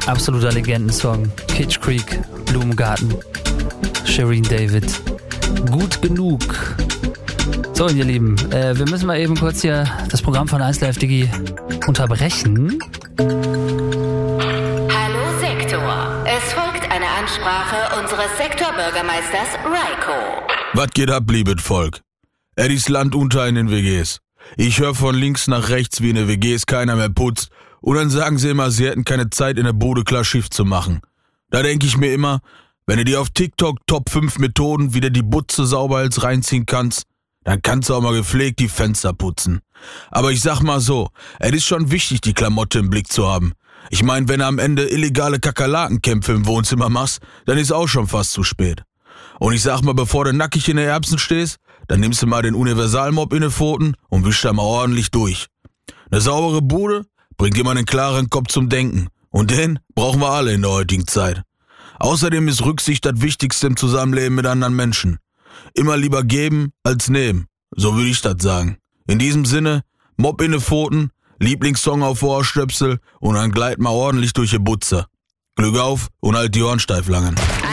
Absoluter Legendensong. Kitsch Creek, Blumengarten, Shireen David. Gut genug. So, ihr Lieben, wir müssen mal eben kurz hier das Programm von 1Live Digi unterbrechen. Hallo Sektor. Es folgt eine Ansprache unseres Sektorbürgermeisters Raiko. Was geht ab, liebes Volk? Eddies Land unter in den WGs. Ich höre von links nach rechts, wie in den WGs keiner mehr putzt. Und dann sagen sie immer, sie hätten keine Zeit, in der Bude klar Schiff zu machen. Da denke ich mir immer, wenn du dir auf TikTok Top 5 Methoden, wie du die Butze sauber als reinziehen kannst, dann kannst du auch mal gepflegt die Fenster putzen. Aber ich sag mal so, es ist schon wichtig, die Klamotte im Blick zu haben. Ich meine, wenn du am Ende illegale Kakerlakenkämpfe im Wohnzimmer machst, dann ist auch schon fast zu spät. Und ich sag mal, bevor du nackig in den Erbsen stehst, dann nimmst du mal den Universalmop in die Pfoten und wischst da mal ordentlich durch. Eine saubere Bude bringt immer einen klaren Kopf zum Denken. Und den brauchen wir alle in der heutigen Zeit. Außerdem ist Rücksicht das Wichtigste im Zusammenleben mit anderen Menschen. Immer lieber geben als nehmen. So würde ich das sagen. In diesem Sinne, Mob in die Pfoten, Lieblingssong auf Ohrstöpsel und dann gleit mal ordentlich durch die Butze. Glück auf und halt die Ohren steif langen.